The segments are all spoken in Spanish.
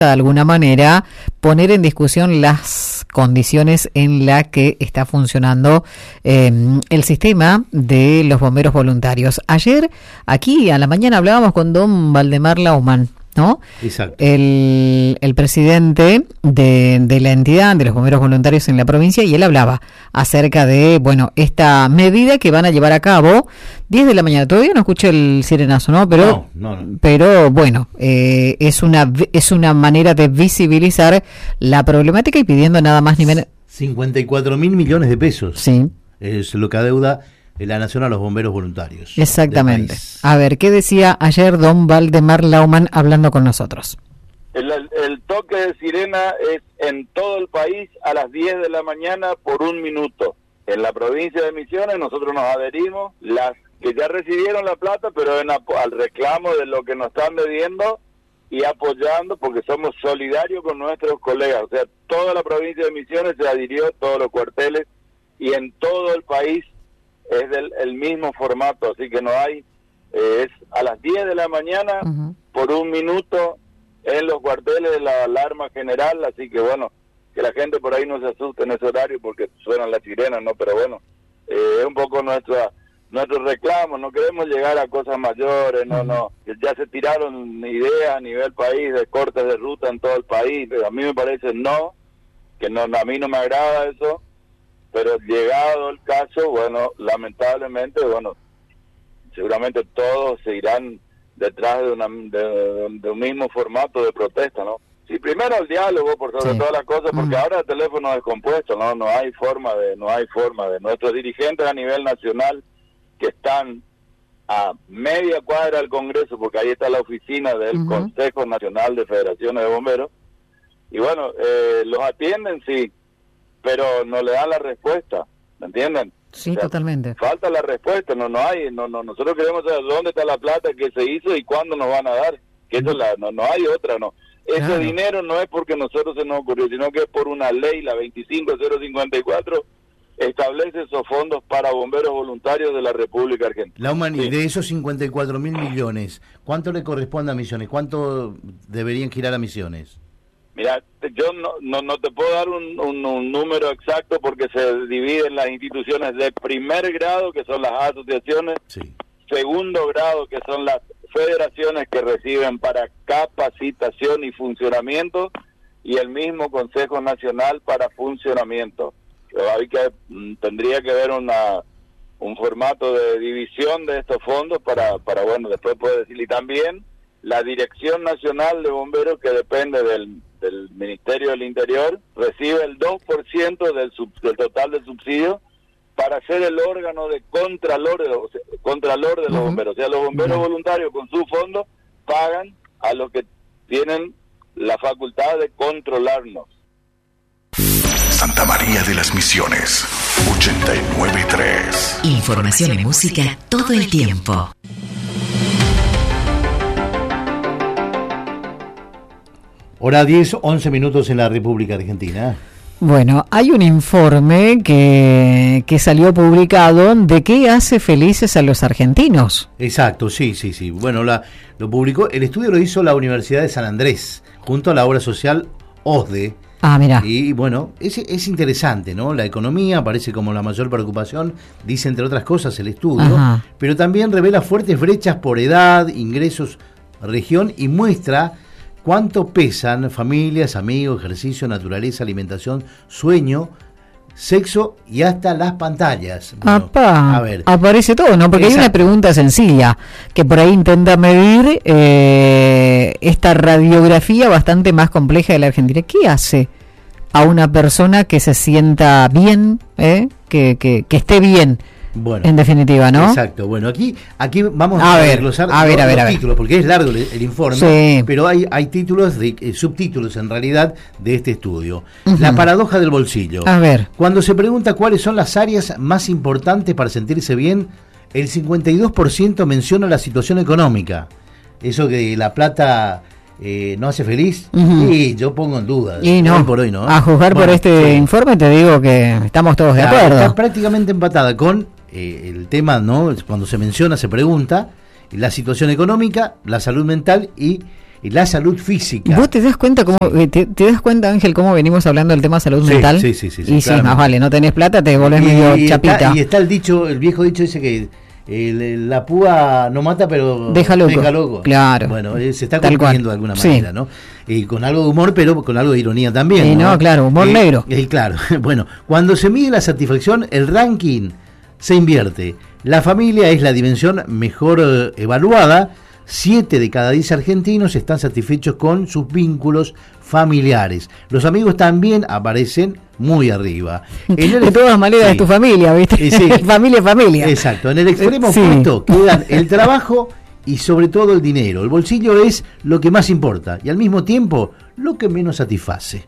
de alguna manera poner en discusión las condiciones en las que está funcionando el sistema de los bomberos voluntarios. Ayer, aquí a la mañana, hablábamos con don Valdemar Laumann, ¿no? Exacto. El presidente de la entidad de los bomberos voluntarios en la provincia, y él hablaba acerca de, bueno, esta medida que van a llevar a cabo 10 de la mañana. Todavía no escuché el sirenazo, ¿no? Pero No. Pero bueno, es una manera de visibilizar la problemática y pidiendo nada más ni menos 54.000 millones de pesos. Sí. Es lo que adeuda la Nación a los bomberos voluntarios. Exactamente. A ver, ¿qué decía ayer don Valdemar Laumann hablando con nosotros? El toque de sirena es en todo el país a las 10 de la mañana por 1 minuto. En la provincia de Misiones nosotros nos adherimos, las que ya recibieron la plata, pero al reclamo de lo que nos están debiendo y apoyando, porque somos solidarios con nuestros colegas. O sea, toda la provincia de Misiones se adhirió, todos los cuarteles, y en todo el país es el mismo formato, así que no hay, es a las 10 de la mañana por 1 minuto en los cuarteles de la alarma general, así que bueno, que la gente por ahí no se asuste en ese horario porque suenan las sirenas, ¿no? Pero bueno, es un poco nuestro reclamo, no queremos llegar a cosas mayores, no, ya se tiraron ideas a nivel país de cortes de ruta en todo el país, pero a mí me parece que a mí no me agrada eso. Pero llegado el caso, bueno, lamentablemente, bueno, seguramente todos se irán detrás de un mismo formato de protesta, ¿no? Sí, primero el diálogo por sobre todas las cosas, porque ahora el teléfono es descompuesto, no hay forma de nuestros dirigentes a nivel nacional que están a media cuadra del Congreso, porque ahí está la oficina del Consejo Nacional de Federaciones de Bomberos, y bueno, los atienden, sí, pero no le dan la respuesta, ¿me entienden? Sí, o sea, totalmente. Falta la respuesta, no hay, nosotros queremos saber dónde está la plata que se hizo y cuándo nos van a dar, que eso no hay otra, no. Ese dinero no es porque nosotros se nos ocurrió, sino que es por una ley, la 25054, establece esos fondos para bomberos voluntarios de la República Argentina. Laumann, y de esos 54.000 millones, ¿cuánto le corresponde a Misiones? ¿Cuánto deberían girar a Misiones? Mira, yo no te puedo dar un número exacto porque se dividen las instituciones de primer grado, que son las asociaciones, segundo grado, que son las federaciones que reciben para capacitación y funcionamiento, y el mismo Consejo Nacional para funcionamiento. Tendría que haber un formato de división de estos fondos para bueno, después poder decirle. Y también la Dirección Nacional de Bomberos, que depende del Ministerio del Interior, recibe el 2% del total del subsidio para ser el órgano de contralor de los bomberos. O sea, los bomberos voluntarios con su fondo pagan a los que tienen la facultad de controlarnos. Santa María de las Misiones, 89.3. Información y música todo el tiempo. Hora 10, 11 minutos en la República Argentina. Bueno, hay un informe que salió publicado de qué hace felices a los argentinos. Exacto, sí. Bueno, lo publicó, el estudio lo hizo la Universidad de San Andrés, junto a la obra social OSDE. Ah, mira. Y bueno, es interesante, ¿no? La economía aparece como la mayor preocupación, dice entre otras cosas el estudio, pero también revela fuertes brechas por edad, ingresos, región, y muestra cuánto pesan familias, amigos, ejercicio, naturaleza, alimentación, sueño, sexo y hasta las pantallas. Bueno, a ver, aparece todo, ¿no? Porque hay una pregunta sencilla que por ahí intenta medir esta radiografía bastante más compleja de la Argentina. ¿Qué hace a una persona que se sienta bien, que esté bien? Bueno, en definitiva, ¿no? Exacto. Bueno, aquí vamos a desglosar los títulos, porque es largo el informe, pero hay títulos, subtítulos en realidad de este estudio. La paradoja del bolsillo. A ver. Cuando se pregunta cuáles son las áreas más importantes para sentirse bien, el 52% menciona la situación económica. Eso que la plata no hace feliz, y yo pongo en duda. Y no, hoy por hoy no. A juzgar por este informe te digo que estamos todos de acuerdo. Está prácticamente empatada con el tema, ¿no? Cuando se menciona, se pregunta la situación económica, la salud mental y la salud física. ¿Vos te das cuenta te das cuenta, Ángel, cómo venimos hablando del tema salud mental? Sí. Y sí, más vale, no tenés plata, te volvés medio chapita. Y está el viejo dicho dice que la púa no mata, pero deja loco. Claro. Bueno, se está cumpliendo de alguna manera, ¿no? Con algo de humor, pero con algo de ironía también. No, claro, humor negro. Claro. Bueno, cuando se mide la satisfacción, el ranking se invierte. La familia es la dimensión mejor evaluada. 7 de cada 10 argentinos están satisfechos con sus vínculos familiares. Los amigos también aparecen muy arriba. De todas maneras es tu familia, ¿viste? Sí. Familia. Exacto. En el extremo opuesto quedan el trabajo y sobre todo el dinero. El bolsillo es lo que más importa y al mismo tiempo lo que menos satisface.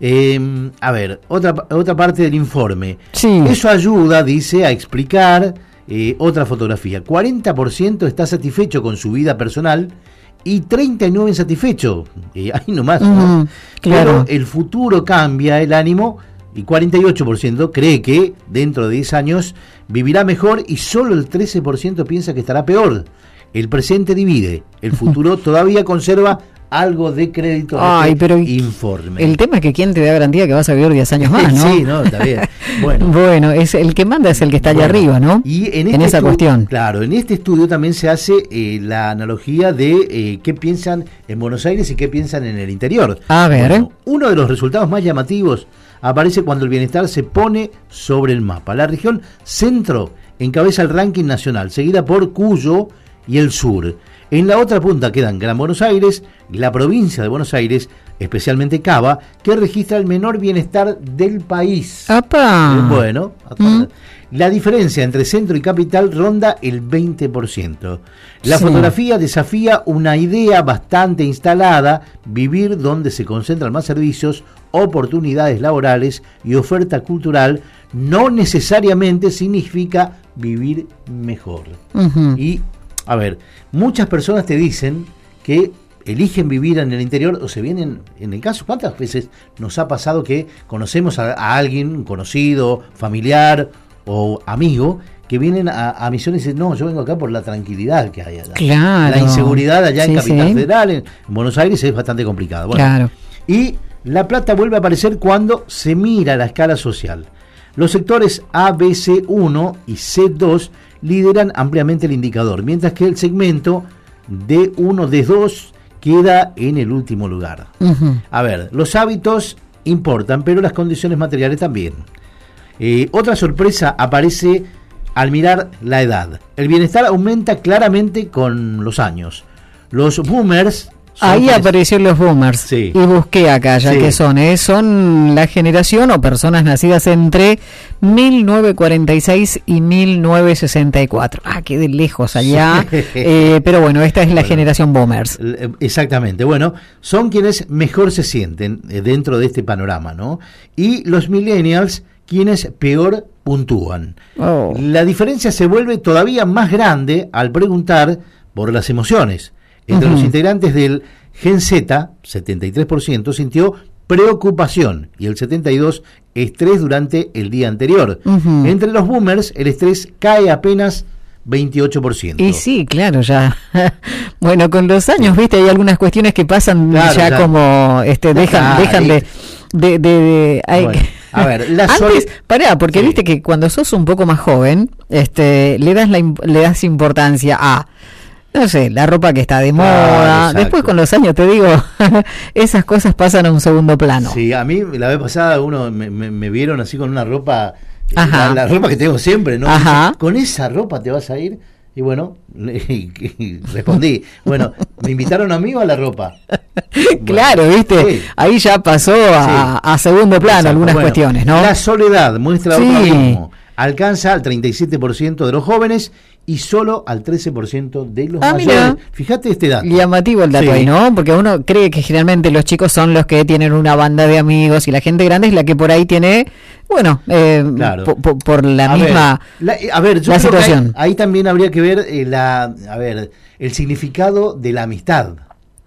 Otra parte del informe. Sí. Eso ayuda, dice, a explicar otra fotografía. 40% está satisfecho con su vida personal y 39% insatisfecho. Ahí nomás, ¿no? Claro. Pero el futuro cambia el ánimo y 48% cree que dentro de 10 años vivirá mejor y solo el 13% piensa que estará peor. El presente divide, el futuro todavía conserva algo de crédito. Pero informe. El tema es que quién te da garantía que vas a vivir 10 años más, ¿no? Sí, no, está bien. Bueno, es el que manda es el que está allá arriba, ¿no? Y en esa cuestión. Claro, en este estudio también se hace la analogía de qué piensan en Buenos Aires y qué piensan en el interior. A ver. Uno de los resultados más llamativos aparece cuando el bienestar se pone sobre el mapa. La región centro encabeza el ranking nacional, seguida por Cuyo y el sur. En la otra punta quedan Gran Buenos Aires, la provincia de Buenos Aires, especialmente Cava, que registra el menor bienestar del país. ¡Apa! Bueno, la diferencia entre centro y capital ronda el 20%. La fotografía desafía una idea bastante instalada: vivir donde se concentran más servicios, oportunidades laborales y oferta cultural no necesariamente significa vivir mejor. Y muchas personas te dicen que eligen vivir en el interior o se vienen, en el caso, ¿cuántas veces nos ha pasado que conocemos a alguien, un conocido, familiar o amigo, que vienen a Misiones y dicen, no, yo vengo acá por la tranquilidad que hay allá? Claro. La inseguridad allá en Capital Federal, en Buenos Aires, es bastante complicado. Claro. Y La Plata vuelve a aparecer cuando se mira la escala social. Los sectores A, B, C1 y C2 lideran ampliamente el indicador, mientras que el segmento D1, D2 queda en el último lugar. Los hábitos importan, pero las condiciones materiales también. Otra sorpresa aparece al mirar la edad. El bienestar aumenta claramente con los años. Los boomers... Ahí aparecieron los boomers y busqué acá ya que son la generación o personas nacidas entre 1946 y 1964. Qué de lejos allá. Pero bueno, esta es la generación boomers. Exactamente. Bueno, son quienes mejor se sienten dentro de este panorama, ¿no? Y los millennials, quienes peor puntúan. La diferencia se vuelve todavía más grande al preguntar por las emociones. Entre los integrantes del Gen Z, 73% sintió preocupación y el 72% estrés durante el día anterior. Entre los boomers, el estrés cae apenas 28%. Y sí, claro, ya. Bueno, con los años, viste, hay algunas cuestiones que pasan ya como dejan de a ver, antes, porque viste que cuando sos un poco más joven, le das importancia a, no sé, la ropa que está de moda. Después con los años, te digo, esas cosas pasan a un segundo plano. Sí, a mí la vez pasada me vieron así con una ropa, la ropa que tengo siempre, ¿no? Dice, ¿con esa ropa te vas a ir? Y bueno, respondí, bueno, me invitaron a mí o a la ropa. Claro, viste, ahí ya pasó a segundo plano algunas cuestiones, ¿no? La soledad muestra otro mismo. Alcanza al 37% de los jóvenes y solo al 13% de los mayores. Mira. Fíjate este dato. Llamativo el dato ahí, ¿no? Porque uno cree que generalmente los chicos son los que tienen una banda de amigos y la gente grande es la que por ahí tiene, bueno, claro. por la misma yo situación. Ahí también habría que ver el significado de la amistad.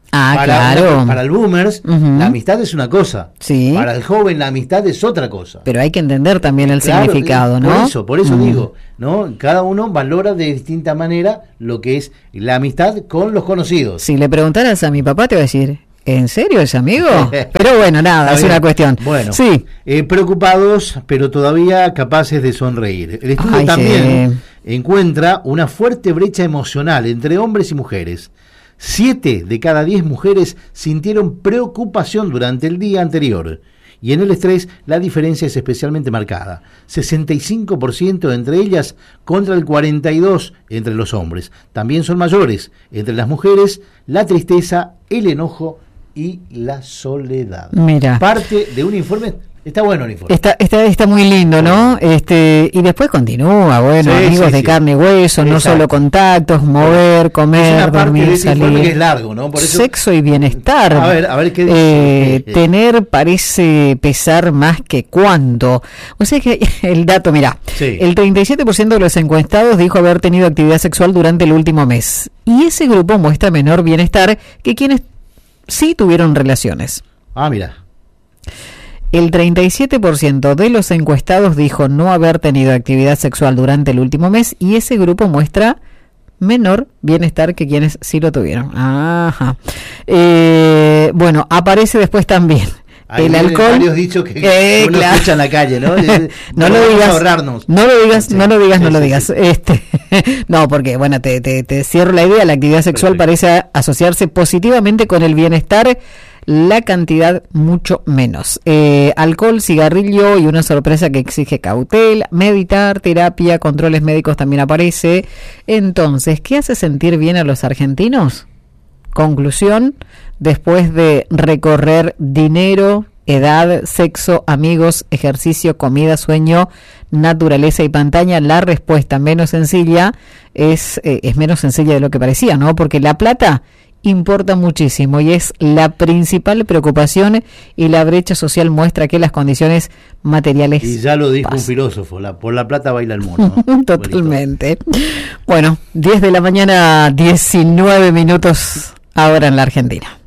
Claro. Para el boomers, la amistad es una cosa. Sí. Para el joven, la amistad es otra cosa. Pero hay que entender también el significado, ¿no? Por eso digo, ¿no? Cada uno valora de distinta manera lo que es la amistad con los conocidos. Si le preguntaras a mi papá, te va a decir, ¿en serio es amigo? Pero bueno, nada, es una cuestión. Bueno, sí. Preocupados, pero todavía capaces de sonreír. El estudio también encuentra una fuerte brecha emocional entre hombres y mujeres. 7 de cada 10 mujeres sintieron preocupación durante el día anterior. Y en el estrés la diferencia es especialmente marcada. 65% entre ellas contra el 42% entre los hombres. También son mayores entre las mujeres la tristeza, el enojo y la soledad. Mira. Parte de un informe. Está bueno el informe. Está muy lindo, ¿no? Y después continúa, bueno, amigos de carne y hueso, no solo contactos, mover, comer, dormir, salir. Que es largo, ¿no? Por eso, sexo y bienestar. A ver qué dice. Tener parece pesar más que cuánto. O sea que el dato, mira, el 37% de los encuestados dijo haber tenido actividad sexual durante el último mes. Y ese grupo muestra menor bienestar que quienes sí tuvieron relaciones. Mira. El 37% de los encuestados dijo no haber tenido actividad sexual durante el último mes y ese grupo muestra menor bienestar que quienes sí lo tuvieron. Bueno, aparece después también el alcohol. Varios dichos que uno escucha en la calle, ¿no? No lo digas. Ahorrarnos. No lo digas. No, porque bueno, te cierro la idea. La actividad sexual parece asociarse positivamente con el bienestar. La cantidad mucho menos. Alcohol, cigarrillo y una sorpresa que exige cautela, meditar, terapia, controles médicos también aparece. Entonces, ¿qué hace sentir bien a los argentinos? Conclusión, después de recorrer dinero, edad, sexo, amigos, ejercicio, comida, sueño, naturaleza y pantalla, la respuesta menos sencilla es menos sencilla de lo que parecía, ¿no? Porque la plata importa muchísimo y es la principal preocupación y la brecha social muestra que las condiciones materiales y ya lo dijo un filósofo, por la plata baila el mono, ¿no? Totalmente. Bueno, 10 de la mañana, 19 minutos ahora en la Argentina.